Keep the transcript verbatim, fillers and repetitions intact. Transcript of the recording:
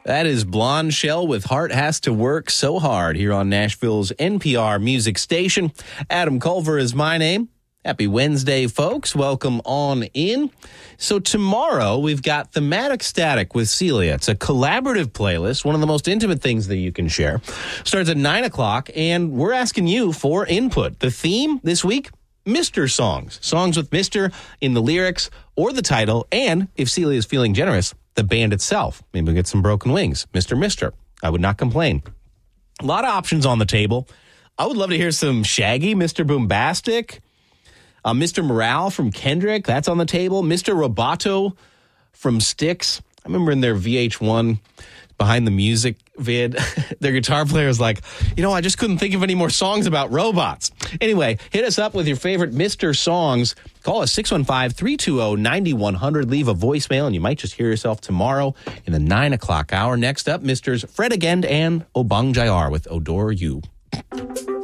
That is Blonde Shell with Heart Has to Work So Hard here on Nashville's N P R music station. Adam Culver is my name. Happy Wednesday, folks. Welcome on in. So tomorrow we've got Thematic Static with Celia. It's a collaborative playlist, one of the most intimate things that you can share. Starts at nine o'clock, and we're asking you for input. The theme this week, Mister songs. Songs with Mister in the lyrics or the title, and if Celia is feeling generous, the band itself. Maybe we'll get some Broken Wings. Mister Mister. I would not complain. A lot of options on the table. I would love to hear some Shaggy, Mister Boombastic, uh, Mister Morale from Kendrick. That's on the table. Mister Roboto from Styx. I remember in their V H one Behind the Music vid, their guitar player was like, you know, I just couldn't think of any more songs about robots. Anyway, hit us up with your favorite Mister songs. Call us six one five, three two zero, nine one zero zero. Leave a voicemail, and you might just hear yourself tomorrow in the nine o'clock hour. Next up, Misters Fred Again and Obang Jayar with Odor You.